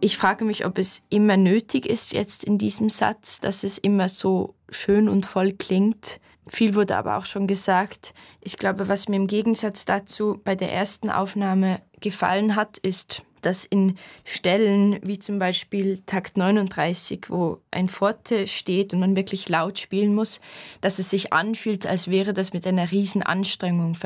Ich frage mich, ob es immer nötig ist jetzt in diesem Satz, dass es immer so schön und voll klingt. Viel wurde aber auch schon gesagt. Ich glaube, was mir im Gegensatz dazu bei der ersten Aufnahme gefallen hat, ist, dass in Stellen wie zum Beispiel Takt 39, wo ein Forte steht und man wirklich laut spielen muss, dass es sich anfühlt, als wäre das mit einer riesen Anstrengung